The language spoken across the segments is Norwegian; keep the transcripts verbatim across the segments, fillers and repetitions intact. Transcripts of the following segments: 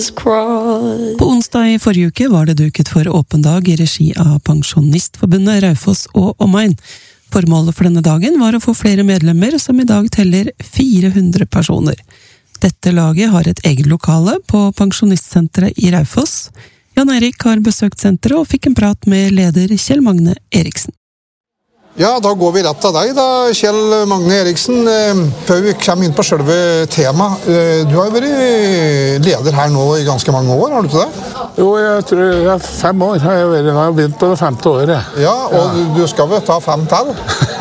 På onsdag i forrige uke var det duket for åpen dag i regi av Pensjonistforbundet Raufoss og omegn. Formålet for denne dagen var å få flere medlemmer, som i dag teller fire hundre personer. Dette laget har et eget lokale på Pensjonistsenteret i Raufoss. Jan Erik har besøkt senteret og fikk en prat med leder Kjell Magne Eriksen. Ja, da går vi rett til deg da, Kjell Magne Eriksen. Før vi kommer inn på selve temaet, du har jo vært leder her nå i ganske mange år, har du ikke det? Jo, jeg tror jeg er fem år har jeg vært, jeg har begynt på det femte året. Ja, og ja. Du skal vel ta fem til?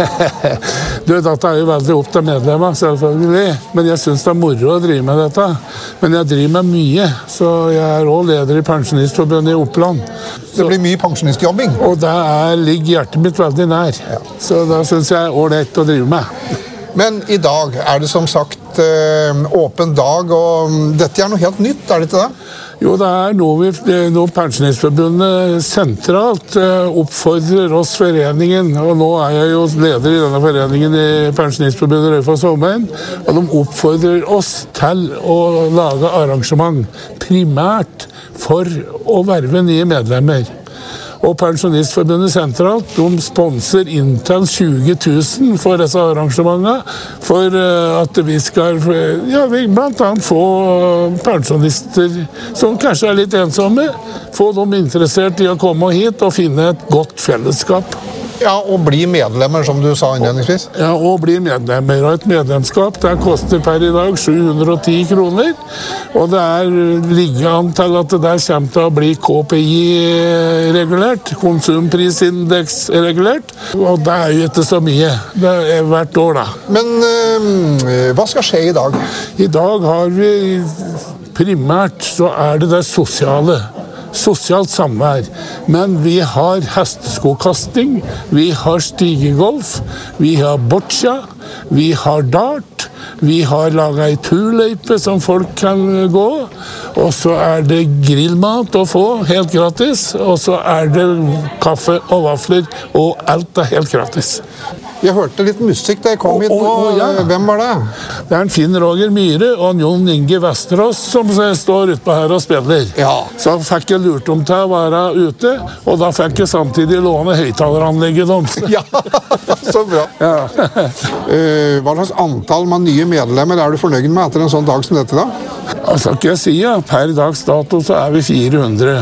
Du, dette er jo veldig opp til medlemmer, selvfølgelig, men jeg synes det er moro å drive med dette. Men jeg driver med mye, så jeg er også leder i Pensjonistforbundet i Oppland. Det blir mye pensjonistjobbing? Og det er, ligger hjertet mitt veldig nær. Ja. Så da synes jeg er ålreit å drive med. Men i dag er det som sagt åpen dag, og dette er noe helt nytt, er det ikke det? Jo, det er noe, vi, noe Pensjonistforbundet sentralt oppfordrer oss foreningen, og nå er jeg jo leder i denne foreningen i Pensjonistforbundet Raufoss og omegn, og de oppfordrer oss til å lage arrangement primært for å verve nye medlemmer. Og Pensjonistforbundet sentralt, de sponser inntil tjue tusen for disse arrangementene, for at vi skal, ja, vi blant annet få pensjonister som kanskje er litt ensomme, få dem interessert i å komme hit og finne et godt fellesskap. Ja, og bli medlemmer, som du sa innledningsvis. Ja, og bli medlemmer. Og et medlemskap, det koster per i dag sju hundre og ti kroner. Og det er ligger an til at det der kommer til å bli K P I-regulert, konsumprisindeks-regulert. Og det er jo ikke så mye. Det er hvert år, da. Men øh, hva skal skje i dag? I dag har vi primært, så er det det sosiale. Sosialt samvær, men vi har hesteskokasting, vi har stigegolf, vi har boccia, vi har dart, vi har laget ei turløype som folk kan gå, og så er det grillmat å få, helt gratis, og så er det kaffe og vafler, og alt er helt gratis. Jeg hørte litt musikk da jeg kom hit nå. Oh, oh, ja. Hvem var det? Det er en Finn Roger Myhre og Jon Inge Vesterås som står ute på her og spiller. Ja. Så fikk jeg lurt dem til å være ute, og da fikk jeg samtidig låne høyttaleranlegget deres. Ja, så bra. Ja. uh, hva slags antall med nye medlemmer er du fornøyd med etter en sånn dag som dette da? Altså, ikke jeg si, ja. Per dags dato så er vi fire hundre.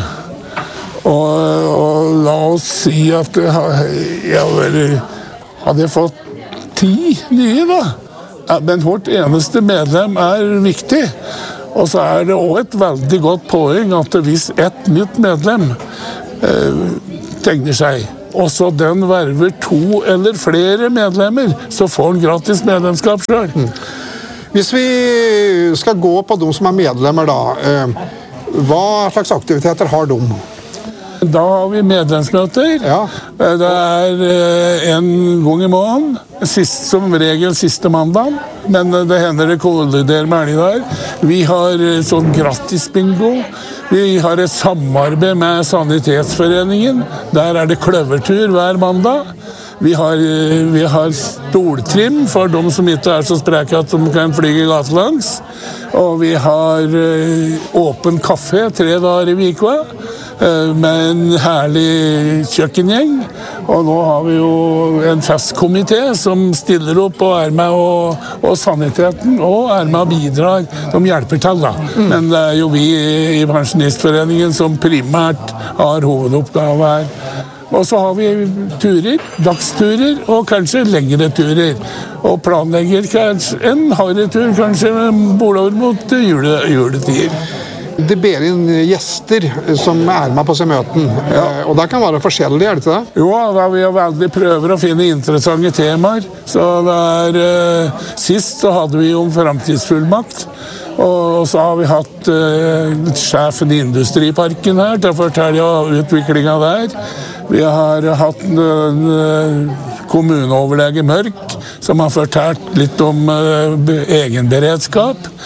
Og, og la oss si at jeg har vært... Hadde jeg fått ti nye, da. Men vårt eneste medlem er viktig. Og så er det også et veldig godt poeng at hvis et nytt medlem eh, tegner seg, og så den verver to eller flere medlemmer, så får han gratis medlemskap selv. Mm. Hvis vi skal gå på de som er medlemmer da, eh, hva slags aktiviteter har de? Da har vi medlemsmøter. Ja. Det er en gang i måneden, sist, som regel siste mandag, men det hender det kolliderer med helger. Vi har sånn gratis bingo. Vi har et samarbeid med Sanitetsforeningen. Der er det kløvertur hver mandag. Vi har, vi har stoltrim for de som ikke er så spreke at de kan flyge gatelangs. Og vi har åpen kaffe tre dager i uka, med en herlig kjøkkengjeng. Og nå har vi jo en festkomité som stiller opp og er med og, og saniteten, og er med og bidrar. De hjelper til, da. Mm. Men det er jo vi i Pensjonistforeningen som primært har hovedoppgave her. Og så har vi turer, dagsturer og kanskje lengre turer. Og planlegger kanskje en harretur, kanskje bordover mot jule, juletider. Det ber inn gjester som er med på seg møten, ja. Og det kan være forskjellig, er det ikke det? Jo, da vi har veldig prøver å finne interessante temaer. Så det er, eh, sist så hadde vi om fremtidsfullmakt, og så har vi hatt eh, sjefen i Industriparken her til å fortelle om utviklingen der. Vi har hatt en, en kommuneoverlege Mørk, som har fortalt litt om uh, egenberedskap.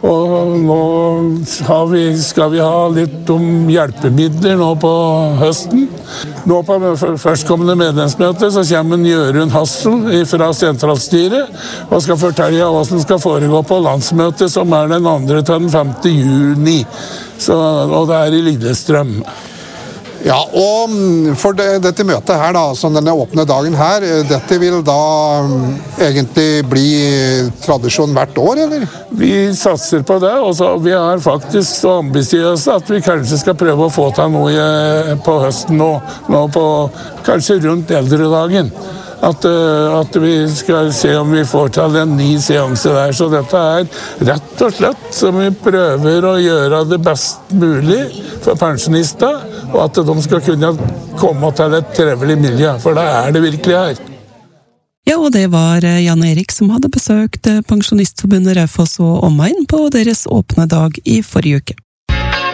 Og nå har vi, skal vi ha litt om hjelpemidler nå på høsten. Nå på førstkommende medlemsmøte så kommer Jørund Hassel fra sentralstyret og skal fortelle hva som skal foregå på landsmøtet, som er den andre til den femte juni. Så, og det er i Lillestrøm. Ja, og for det, dette møtet her da, som denne åpne dagen her, dette vil da egentlig bli tradisjon hvert år, eller? Vi satser på det, og så vi er faktisk så ambisiøse at vi kanskje skal prøve å få til noe på høsten nå, nå på, kanskje rundt eldredagen. At, at vi skal se om vi får til en ny seanse der. Så dette er rett og slett som vi prøver å gjøre det best mulig for pensjonister, og at de skal kunne komme til et trevelig miljø, for det er det virkelig her. Ja, og det var Jan Erik som hadde besøkt Pensjonistforbundet Raufoss og omegn på deres åpne dag i forrige uke.